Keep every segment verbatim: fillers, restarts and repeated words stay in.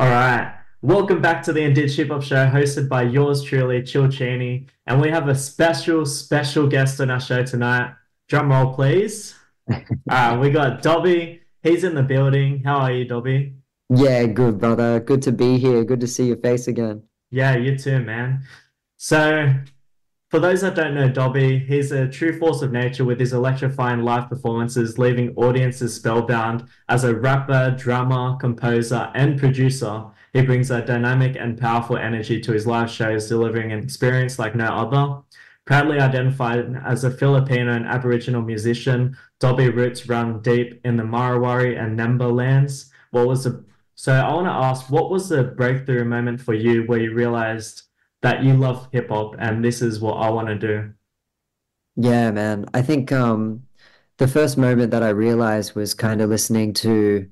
All right. Welcome back to the Indeed Ship Up Show, hosted by yours truly, Chill Cheney. And we have a special, special guest on our show tonight. Drum roll, please. All right, we got Dobby. He's in the building. How are you, Dobby? Yeah, good, brother. Good to be here. Good to see your face again. Yeah, you too, man. So, for those that don't know Dobby, he's a true force of nature with his electrifying live performances, leaving audiences spellbound. As a rapper, drummer, composer, and producer, he brings a dynamic and powerful energy to his live shows, delivering an experience like no other. Proudly identified as a Filipino and Aboriginal musician, Dobby roots run deep in the Marawari and Nemba lands. What was the so I want to ask, what was the breakthrough moment for you where you realized that you love hip hop and this is what I want to do? Yeah, man. I think um the first moment that I realized was kind of listening to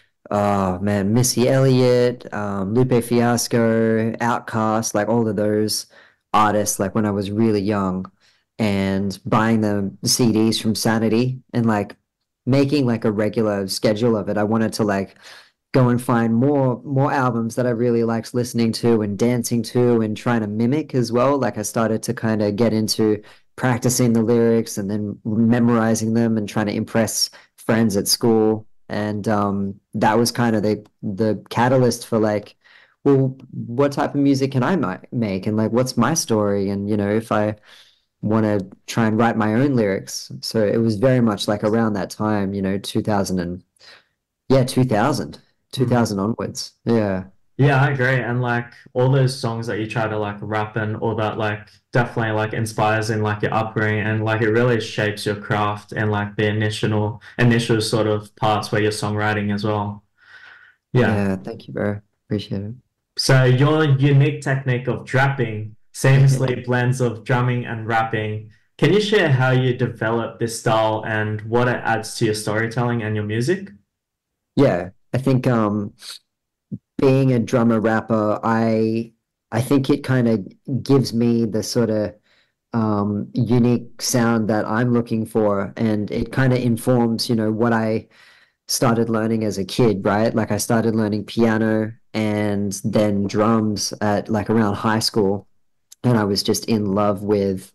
oh man, Missy Elliott, um, Lupe Fiasco, Outkast, like all of those artists, like when I was really young, and buying the C Ds from Sanity and like making like a regular schedule of it. I wanted to like go and find more more albums that I really liked listening to and dancing to and trying to mimic as well. Like I started to kind of get into practicing the lyrics and then memorizing them and trying to impress friends at school. And um, that was kind of the the catalyst for like, well, what type of music can I mi make and like what's my story? And you know, if I want to try and write my own lyrics. So it was very much like around that time, you know, two thousand and yeah, two thousand, two Mm. thousand onwards. Yeah. Yeah, I agree. And like all those songs that you try to like rap and all that like definitely like inspires in like your upbringing and like it really shapes your craft and like the initial initial sort of parts where you're songwriting as well. Yeah. Yeah. Thank you, bro. Appreciate So your unique technique of drapping it. seamlessly blends of drumming and rapping. Can you share how you develop this style and what it adds to your storytelling and your music? Yeah. I think um being a drummer rapper, I I think it kind of gives me the sort of um unique sound that I'm looking for, and it kind of informs, you know, what I started learning as a kid, right? Like I started learning piano and then drums at like around high school, and I was just in love with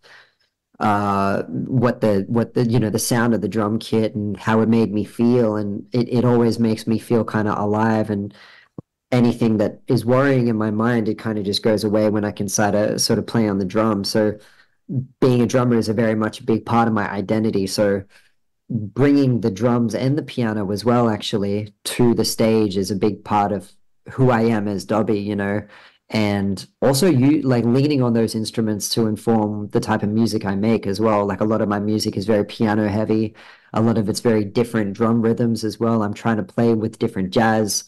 uh what the what the you know the sound of the drum kit and how it made me feel, and it, it always makes me feel kind of alive, and anything that is worrying in my mind, it kind of just goes away when I can sort of sort of play on the drum. So being a drummer is a very much a big part of my identity. So bringing the drums and the piano as well, actually, to the stage is a big part of who I am as Dobby, you know. And also you like leaning on those instruments to inform the type of music I make as well. Like a lot of my music is very piano heavy. A lot of it's very different drum rhythms as well. I'm trying to play with different jazz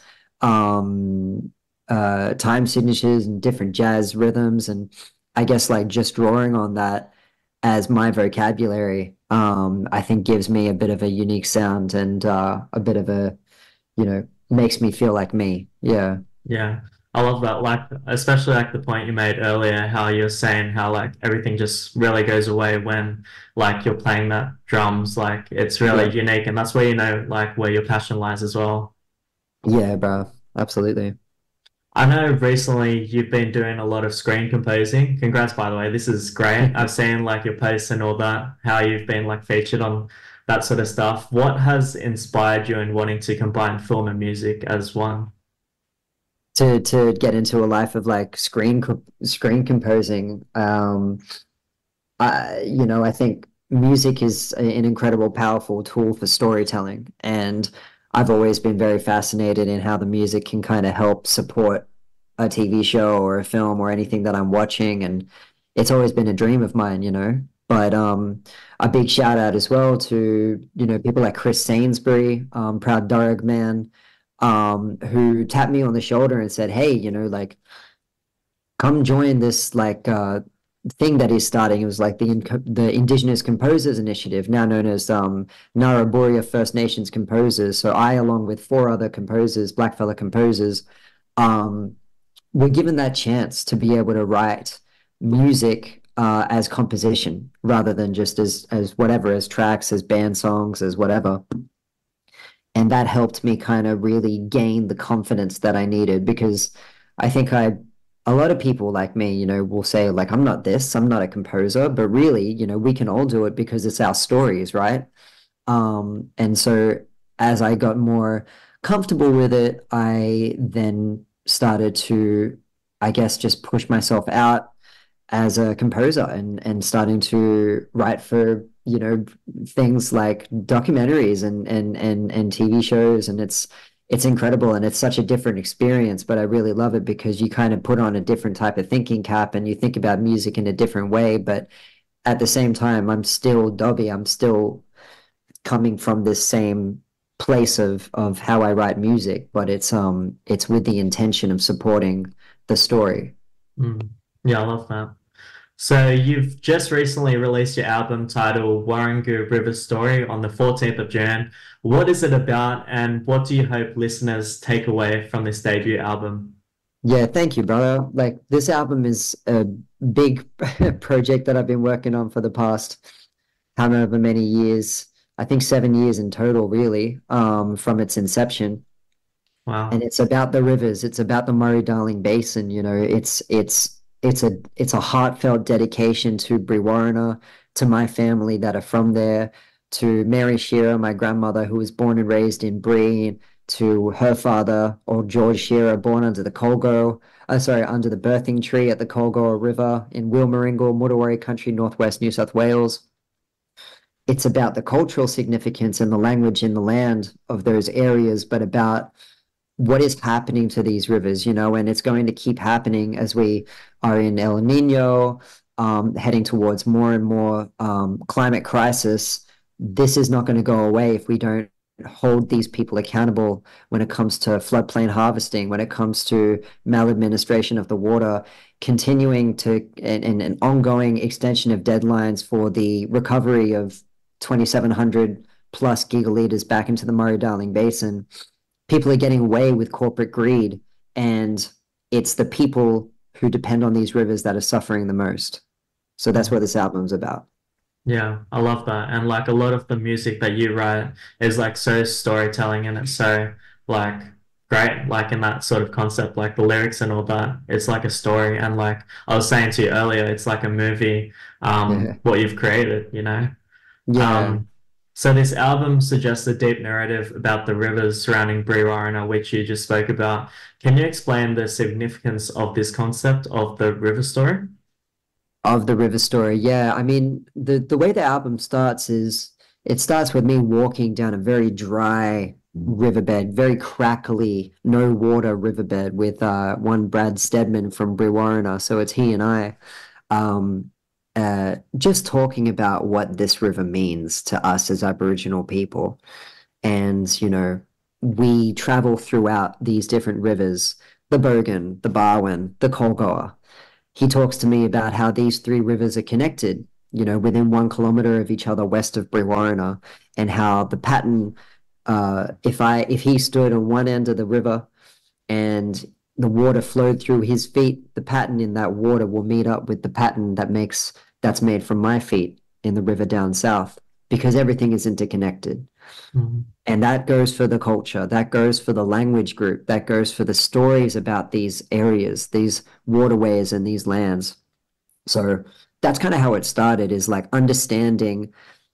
um uh time signatures and different jazz rhythms, and I guess like just drawing on that as my vocabulary, um, I think gives me a bit of a unique sound and uh, a bit of a, you know, makes me feel like me. Yeah. Yeah, I love that. Like, especially like the point you made earlier, how you're saying how like everything just really goes away when like you're playing that drums. Like, it's really Yeah. unique, and that's where you know like where your passion lies as well. Yeah, bro. Absolutely. I know recently you've been doing a lot of screen composing. Congrats, by the way. This is great. I've seen like your posts and all that, how you've been like featured on that sort of stuff. What has inspired you in wanting to combine film and music as one? To to get into a life of like screen co screen composing, um, I, you know, I think music is a- an incredible, powerful tool for storytelling. And I've always been very fascinated in how the music can kind of help support a T V show or a film or anything that I'm watching. And it's always been a dream of mine, you know. But um, a big shout out as well to, you know, people like Chris Sainsbury, um, Proud Dog Man, um, who tapped me on the shoulder and said, hey, you know, like, come join this like uh thing that he's starting. It was like the Inco- the Indigenous Composers Initiative, now known as um Naraburia First Nations Composers. So I, along with four other composers, blackfella composers, um, were given that chance to be able to write music uh, as composition rather than just as as whatever, as tracks, as band songs, as whatever. And that helped me kind of really gain the confidence that I needed because I think I, a lot of people like me, you know, will say, like, I'm not this, I'm not a composer, but really, you know, we can all do it because it's our stories, right? Um, and so as I got more comfortable with it, I then started to, I guess, just push myself out as a composer and and starting to write for, you know, things like documentaries and and and and T V shows. And it's it's incredible and it's such a different experience, but I really love it because you kind of put on a different type of thinking cap and you think about music in a different way. But at the same time, I'm still Dobby. I'm still coming from this same place of of how I write music, but it's um it's with the intention of supporting the story. Mm. Yeah, I love that. So you've just recently released your album titled Warringah River Story on the fourteenth of Jan. What is it about, and what do you hope listeners take away from this debut album? Yeah, thank you, brother. Like this album is a big project that I've been working on for the past however many years. I think seven years in total, really, um, from its inception. And Wow. it's about the rivers. It's about the Murray-Darling Basin. You know, it's it's it's a it's a heartfelt dedication to Brewarrina, to my family that are from there, to Mary Shearer, my grandmother, who was born and raised in Bree, to her father, or George Shearer, born under the Colgo, uh, sorry, under the birthing tree at the Colgoa River in Wilmaringal, Mudawari Country, Northwest New South Wales. It's about the cultural significance and the language in the land of those areas, but about what is happening to these rivers, you know, and it's going to keep happening as we are in El Nino, um, heading towards more and more um, climate crisis. This is not going to go away if we don't hold these people accountable when it comes to floodplain harvesting, when it comes to maladministration of the water, continuing to and, and an ongoing extension of deadlines for the recovery of twenty-seven hundred plus gigaliters back into the Murray-Darling Basin. People are getting away with corporate greed, and it's the people who depend on these rivers that are suffering the most. So that's what this album's about. Yeah, I love that. And like a lot of the music that you write is like so storytelling, and it's so like great, like in that sort of concept, like the lyrics and all that. It's like a story. And like I was saying to you earlier, it's like a movie, um, Yeah. what you've created, you know? Yeah. Um, so this album suggests a deep narrative about the rivers surrounding Brewarrina, which you just spoke about. Can you explain the significance of this concept of the river story? Of the river story. Yeah. I mean, the the way the album starts is it starts with me walking down a very dry riverbed, very crackly, no water riverbed with uh one Brad Stedman from Brewarrina. So it's he and I. Um uh just talking about what this river means to us as Aboriginal people. And, you know, we travel throughout these different rivers, the Bogan, the Barwon, the Colgoa. He talks to me about how these three rivers are connected, you know, within one kilometer of each other west of Brewarrina, and how the pattern, uh, if I if he stood on one end of the river and the water flowed through his feet, the pattern in that water will meet up with the pattern that makes that's made from my feet in the river down south, because everything is interconnected. Mhm. And that goes for the culture, that goes for the language group, that goes for the stories about these areas, these waterways and these lands. So that's kind of how it started, is like understanding,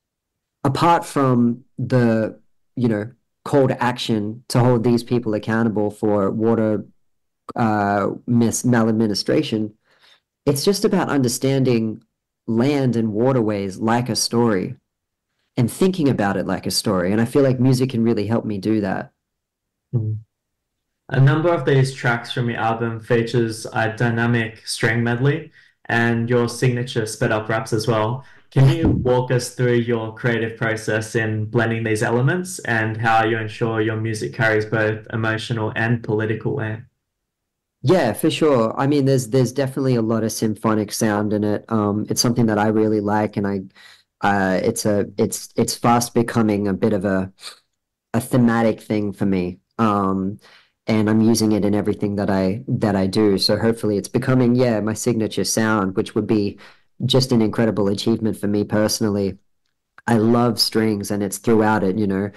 apart from the, you know, call to action to hold these people accountable for water uh mis maladministration. It's just about understanding land and waterways like a story and thinking about it like a story. And I feel like music can really help me do that. Mhm. A number of these tracks from your album features a dynamic string medley and your signature sped up raps as well. Can you walk us through your creative process in blending these elements and how you ensure your music carries both emotional and political weight? Yeah, for sure. I mean, there's there's definitely a lot of symphonic sound in it. Um, it's something that I really like, and I, uh, it's a it's it's fast becoming a bit of a a thematic thing for me. Um, and I'm using it in everything that I that I do. So hopefully, it's becoming, yeah, my signature sound, which would be just an incredible achievement for me personally. I love strings, and it's throughout it, you know.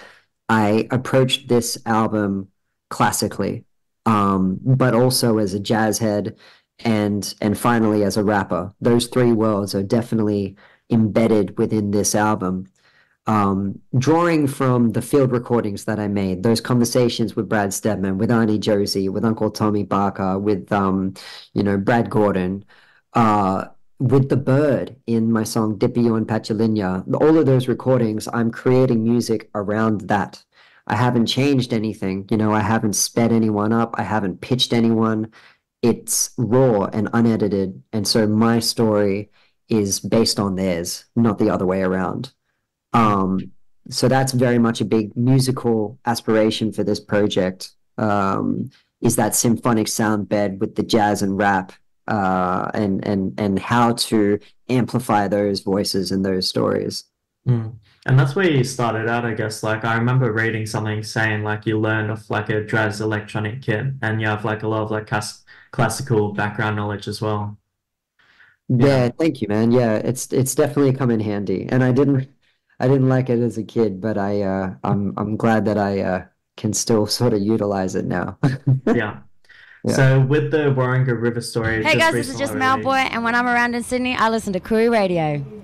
I approached this album classically, um, but also as a jazz head and and finally as a rapper. Those three worlds are definitely embedded within this album. Um, drawing from the field recordings that I made, those conversations with Brad Stedman, with Auntie Josie, with Uncle Tommy Barker, with um, you know, Brad Gordon, uh, with the bird in my song Dipio and Pachalinha, all of those recordings, I'm creating music around that. I haven't changed anything, you know, I haven't sped anyone up, I haven't pitched anyone. It's raw and unedited, and so my story is based on theirs, not the other way around. Mm. Um, so that's very much a big musical aspiration for this project. Um, is that symphonic sound bed with the jazz and rap, uh, and and and how to amplify those voices and those stories. Mm. And that's where you started out, I guess. Like I remember reading something saying like you learned off like a jazz electronic kit and you have like a lot of like class classical background knowledge as well. Yeah. Yeah, thank you, man. Yeah, it's it's definitely come in handy, and I didn't I didn't like it as a kid, but I uh, I'm I'm glad that I uh, can still sort of utilize it now. Yeah. Yeah. So with the Warringah River story Hey just guys, this is recently just Malboy, released. and when I'm around in Sydney, I listen to Koori Radio.